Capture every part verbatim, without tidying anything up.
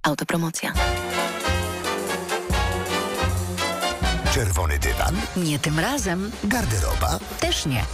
Autopromocja. Czerwony dywan? Nie tym razem. Garderoba? Też nie.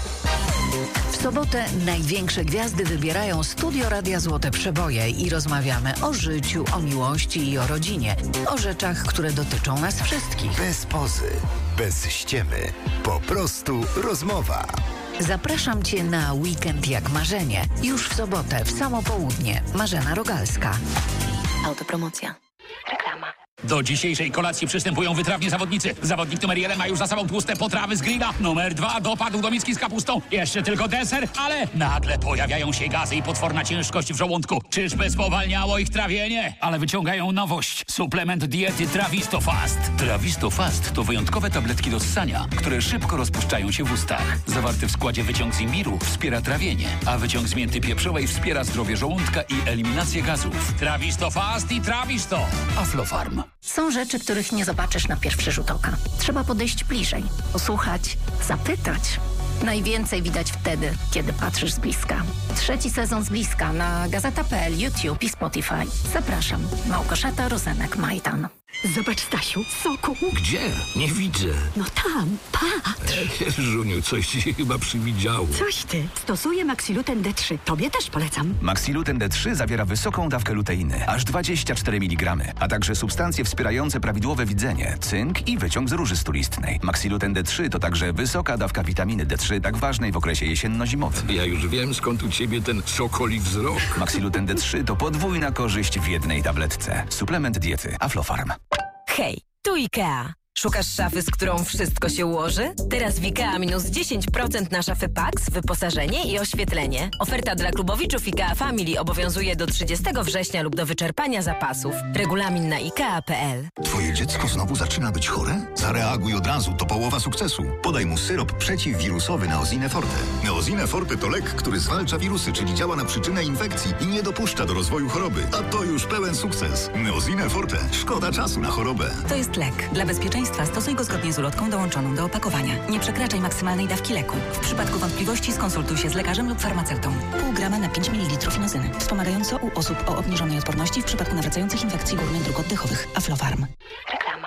W sobotę największe gwiazdy wybierają Studio Radia Złote Przeboje i rozmawiamy o życiu, o miłości i o rodzinie. O rzeczach, które dotyczą nas wszystkich. Bez pozy, bez ściemy. Po prostu rozmowa. Zapraszam Cię na Weekend jak marzenie. Już w sobotę, w samo południe. Marzena Rogalska. Autopromocja. Reklama. Do dzisiejszej kolacji przystępują wytrawni zawodnicy. Zawodnik numer jeden ma już za sobą tłuste potrawy z grilla. Numer dwa dopadł do miski z kapustą. Jeszcze tylko deser, ale nagle pojawiają się gazy i potworna ciężkość w żołądku. Czyżby spowalniało ich trawienie? Ale wyciągają nowość. Suplement diety Trawisto Fast. Trawisto Fast to wyjątkowe tabletki do ssania, które szybko rozpuszczają się w ustach. Zawarty w składzie wyciąg z imbiru wspiera trawienie, a wyciąg z mięty pieprzowej wspiera zdrowie żołądka i eliminację gazów. Trawisto Fast i Trawisto. Aflofarm. Są rzeczy, których nie zobaczysz na pierwszy rzut oka. Trzeba podejść bliżej, posłuchać, zapytać. Najwięcej widać wtedy, kiedy patrzysz z bliska. Trzeci sezon z bliska na Gazeta kropka pe el, YouTube i Spotify. Zapraszam. Małgorzata Rozenek-Majdan. Zobacz, Stasiu, soku. Gdzie? Nie widzę. No tam, patrz. Żuniu, coś ci się chyba przywidziało. Coś ty. Stosuję Maxiluten D trzy. Tobie też polecam. Maxiluten D trzy zawiera wysoką dawkę luteiny, aż dwadzieścia cztery miligramy, a także substancje wspierające prawidłowe widzenie, cynk i wyciąg z róży stulistnej. Maxiluten D trzy to także wysoka dawka witaminy D trzy, tak ważnej w okresie jesienno-zimowym. Ja już wiem, skąd u ciebie ten sokoli wzrok. Maxiluten D trzy to podwójna korzyść w jednej tabletce. Suplement diety Aflofarm. Hej, tu IKEA. Szukasz szafy, z którą wszystko się ułoży? Teraz w IKEA minus dziesięć procent na szafy Pax, wyposażenie i oświetlenie. Oferta dla klubowiczów IKEA Family obowiązuje do trzydziestego września lub do wyczerpania zapasów. Regulamin na ikea kropka pe el. Twoje dziecko znowu zaczyna być chore? Zareaguj od razu, to połowa sukcesu. Podaj mu syrop przeciwwirusowy Neosine Forte. Neosine Forte to lek, który zwalcza wirusy, czyli działa na przyczynę infekcji i nie dopuszcza do rozwoju choroby. A to już pełen sukces. Neosine Forte. Szkoda czasu na chorobę. To jest lek. Dla bezpieczeństwa stosuj go zgodnie z ulotką dołączoną do opakowania. Nie przekraczaj maksymalnej dawki leku. W przypadku wątpliwości skonsultuj się z lekarzem lub farmaceutą. Pół grama na pięć mililitrów inozyny. Wspomagająco u osób o obniżonej odporności w przypadku nawracających infekcji górnych dróg oddechowych. Aflofarm. Reklama.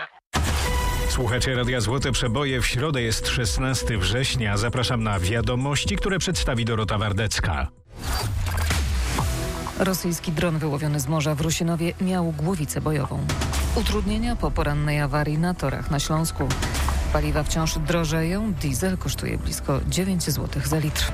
Słuchacie Radia Złote Przeboje. W środę jest szesnastego września. Zapraszam na wiadomości, które przedstawi Dorota Wardecka. Rosyjski dron wyłowiony z morza w Rusinowie miał głowicę bojową. Utrudnienia po porannej awarii na torach na Śląsku. Paliwa wciąż drożeją, diesel kosztuje blisko dziewięć złotych za litr.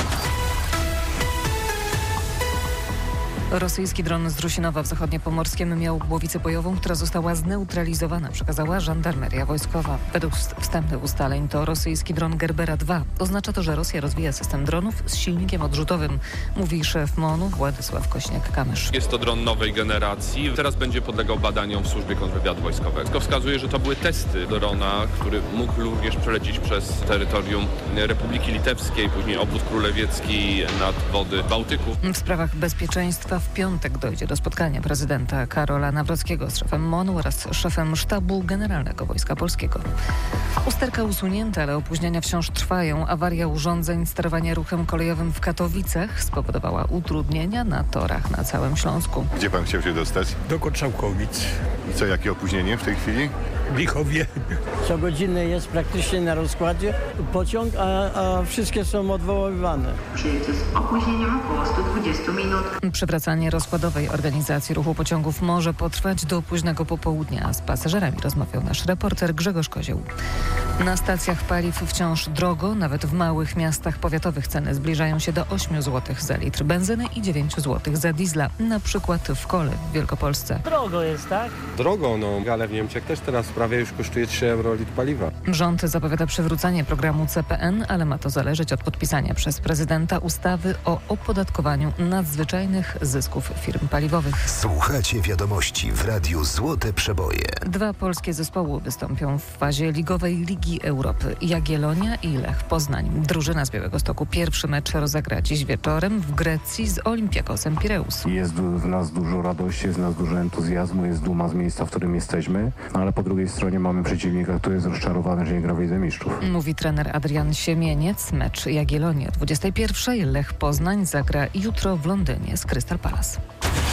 Rosyjski dron z Rusinowa w Zachodniopomorskiem miał głowicę bojową, która została zneutralizowana, przekazała żandarmeria wojskowa. Według wstępnych ustaleń to rosyjski dron Gerbera dwa. Oznacza to, że Rosja rozwija system dronów z silnikiem odrzutowym, mówi szef MON-u Władysław Kośniak-Kamysz. Jest to dron nowej generacji. Teraz będzie podlegał badaniom w służbie kontrwywiadu wojskowego. To wskazuje, że to były testy drona, który mógł również przelecieć przez terytorium Republiki Litewskiej, później obwód królewiecki nad wody Bałtyku. W sprawach bezpieczeństwa w piątek dojdzie do spotkania prezydenta Karola Nawrockiego z szefem MON-u oraz szefem Sztabu Generalnego Wojska Polskiego. Usterka usunięta, ale opóźnienia wciąż trwają. Awaria urządzeń sterowania ruchem kolejowym w Katowicach spowodowała utrudnienia na torach na całym Śląsku. Gdzie pan chciał się dostać? Do Kotrzałkowic. I co, jakie opóźnienie w tej chwili? W Lichowie. Co godzinę jest praktycznie na rozkładzie pociąg, a, a wszystkie są odwoływane. Przyjedzie z opóźnieniem około sto dwadzieścia minut. Przywracanie rozkładowej organizacji ruchu pociągów może potrwać do późnego popołudnia. Z pasażerami rozmawiał nasz reporter Grzegorz Kozioł. Na stacjach paliw wciąż drogo. Nawet w małych miastach powiatowych ceny zbliżają się do ośmiu złotych za litr benzyny i dziewięciu złotych za diesla. Na przykład w Kole w Wielkopolsce. Drogo jest, tak? Drogo, no, ale w Niemczech też teraz prawie już kosztuje trzy euro litr paliwa. Rząd zapowiada przywrócenie programu C P N, ale ma to zależeć od podpisania przez prezydenta ustawy o opodatkowaniu nadzwyczajnych zysków firm paliwowych. Słuchacie wiadomości w Radiu Złote Przeboje. Dwa polskie zespoły wystąpią w fazie ligowej Ligi Europy. Jagiellonia i Lech Poznań. Drużyna z Białegostoku pierwszy mecz rozegra dziś wieczorem w Grecji z Olympiakosem Pireus. Jest w nas dużo radości, jest w nas dużo entuzjazmu, jest duma z miejsca, w którym jesteśmy, ale po drugiej stronie mamy przeciwnika, który jest rozczarowany, że nie gra w Lidze Mistrzów. Mówi trener Adrian Siemieniec. Mecz Jagiellonii o dwudziestej pierwszej. Lech Poznań zagra jutro w Londynie z Crystal Palace.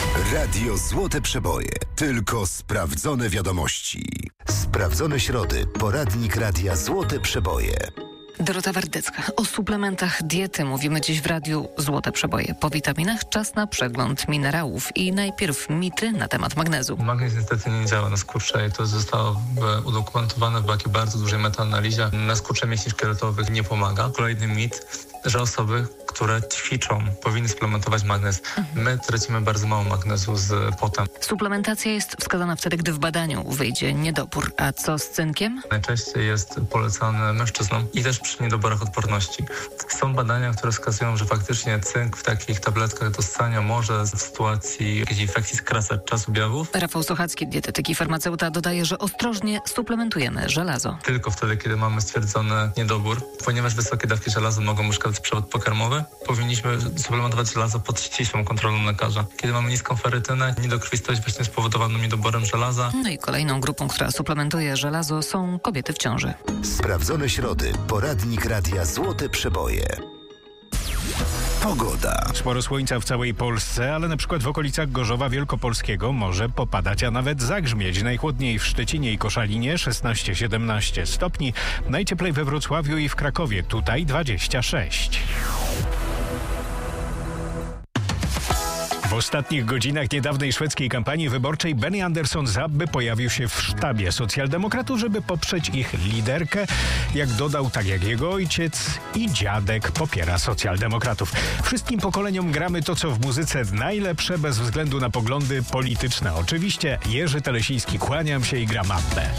Radio Złote Przeboje. Tylko sprawdzone wiadomości. Sprawdzone środy. Poradnik Radia Złote Przeboje. Dorota Wardecka. O suplementach diety mówimy dziś w Radiu Złote Przeboje. Po witaminach czas na przegląd minerałów. I najpierw mity na temat magnezu. Magnez niestety nie działa na skurcze i to zostało udokumentowane w takiej bardzo dużej metaanalizie. Na skurcze mięśni szkieletowych nie pomaga. Kolejny mit, że osoby, które ćwiczą, powinny suplementować magnez. My tracimy bardzo mało magnezu z potem. Suplementacja jest wskazana wtedy, gdy w badaniu wyjdzie niedobór. A co z cynkiem? Najczęściej jest polecany mężczyznom i też przy niedoborach odporności. Są badania, które wskazują, że faktycznie cynk w takich tabletkach do ssania może w sytuacji jakiejś infekcji skracać czas objawów. Rafał Sochacki, dietetyk i farmaceuta, dodaje, że ostrożnie suplementujemy żelazo. Tylko wtedy, kiedy mamy stwierdzony niedobór, ponieważ wysokie dawki żelaza mogą uszkadzać przewód pokarmowy, powinniśmy suplementować żelazo pod ścisłą kontrolą lekarza. Kiedy mamy niską ferytynę, niedokrwistość właśnie spowodowaną niedoborem żelaza. No i kolejną grupą, która suplementuje żelazo, są kobiety w ciąży. Sprawdzone środy. Poradnik Radia Złote Przeboje. Pogoda. Sporo słońca w całej Polsce, ale na przykład w okolicach Gorzowa Wielkopolskiego może popadać, a nawet zagrzmieć. Najchłodniej w Szczecinie i Koszalinie szesnaście siedemnaście stopni. Najcieplej we Wrocławiu i w Krakowie. Tutaj dwadzieścia sześć. W ostatnich godzinach niedawnej szwedzkiej kampanii wyborczej Benny Andersson z Abby pojawił się w sztabie socjaldemokratów, żeby poprzeć ich liderkę. Jak dodał, tak jak jego ojciec i dziadek popiera socjaldemokratów. Wszystkim pokoleniom gramy to, co w muzyce najlepsze, bez względu na poglądy polityczne. Oczywiście Jerzy Telesiński, kłaniam się i gram Abbę.